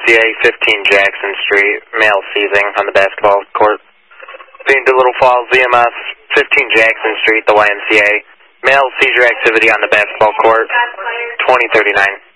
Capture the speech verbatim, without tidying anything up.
C A, fifteen Jackson Street, male seizing on the basketball court. Being to Little Falls, Z M S, fifteen Jackson Street, the Y M C A, male seizure activity on the basketball court, twenty thirty-nine.